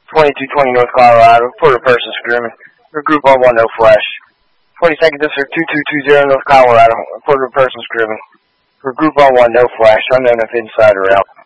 2220 North Colorado. Report a person screaming. For Group 11, no flash. 22nd District 2220 North Colorado. Report a person screaming. For Group 11, no flash. Unknown if inside or out.